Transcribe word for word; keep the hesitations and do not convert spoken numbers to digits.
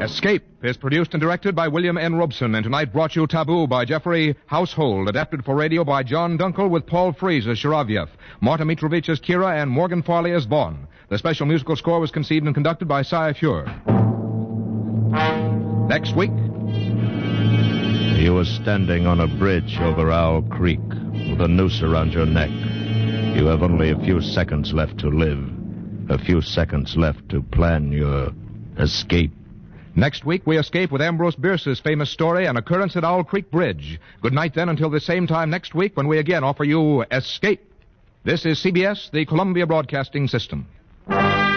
Escape is produced and directed by William N. Robson, and tonight brought you Taboo by Jeffrey Household, adapted for radio by John Dunkel with Paul Frees as Sharavyev, Marta Mitrovich as Kira, and Morgan Farley as Vaughn. The special musical score was conceived and conducted by Cy Fure. Next week... You were standing on a bridge over Owl Creek with a noose around your neck. You have only a few seconds left to live. A few seconds left to plan your escape. Next week, we escape with Ambrose Bierce's famous story, An Occurrence at Owl Creek Bridge. Good night, then, until the same time next week when we again offer you Escape. This is C B S, the Columbia Broadcasting System.